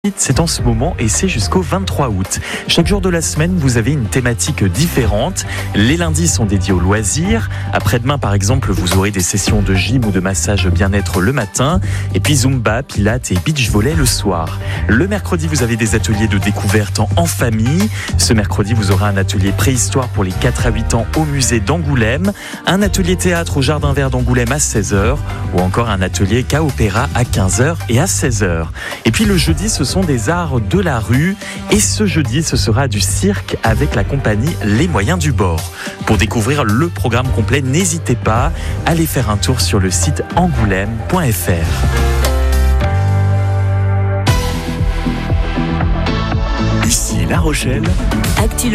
C'est en ce moment et c'est jusqu'au 23 août. Chaque jour de la semaine, vous avez une thématique différente. Les lundis sont dédiés aux loisirs. Après-demain, par exemple, vous aurez des sessions de gym ou de massage bien-être le matin. Et puis Zumba, Pilates et beach volley le soir. Le mercredi, vous avez des ateliers de découverte en famille. Ce mercredi, vous aurez un atelier préhistoire pour les 4 à 8 ans au musée d'Angoulême. Un atelier théâtre au Jardin Vert d'Angoulême à 16h. Ou encore un atelier K-Opéra à 15h et à 16h. Et puis le jeudi, ce sont des arts de la rue. Et ce jeudi, ce sera du cirque avec la compagnie Les Moyens du Bord. Pour découvrir le programme complet, n'hésitez pas à aller faire un tour sur le site angoulême.fr. Ici La Rochelle.